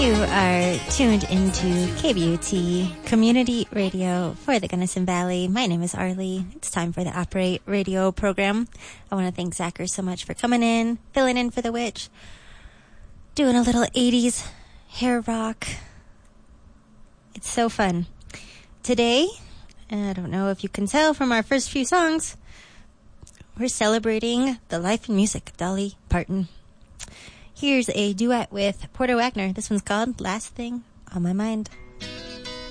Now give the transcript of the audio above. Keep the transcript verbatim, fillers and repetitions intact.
You are tuned into K B U T Community Radio for the Gunnison Valley. My name is Arlie. It's time for the Operate Radio program. I want to thank Zachary so much for coming in, filling in for the witch, doing a little eighties hair rock. It's so fun. Today, I don't know if you can tell from our first few songs, we're celebrating the life and music of Dolly Parton. Here's a duet with Porter Wagner. This one's called Last Thing on My Mind.